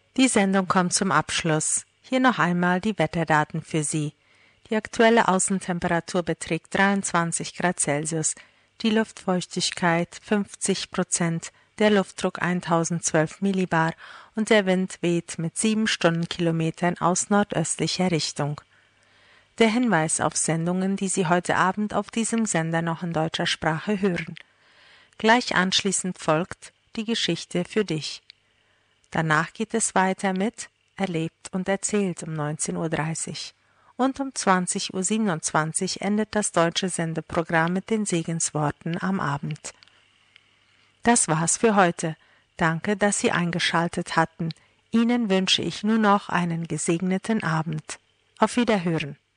Die Sendung kommt zum Abschluss. Hier noch einmal die Wetterdaten für Sie. Die aktuelle Außentemperatur beträgt 23 Grad Celsius, die Luftfeuchtigkeit 50%, der Luftdruck 1012 Millibar und der Wind weht mit 7 Stundenkilometern aus nordöstlicher Richtung. Der Hinweis auf Sendungen, die Sie heute Abend auf diesem Sender noch in deutscher Sprache hören. Gleich anschließend folgt die Geschichte für dich. Danach geht es weiter mit Erlebt und erzählt um 19:30 Uhr. Und um 20:27 Uhr endet das deutsche Sendeprogramm mit den Segensworten am Abend. Das war's für heute. Danke, dass Sie eingeschaltet hatten. Ihnen wünsche ich nun noch einen gesegneten Abend. Auf Wiederhören.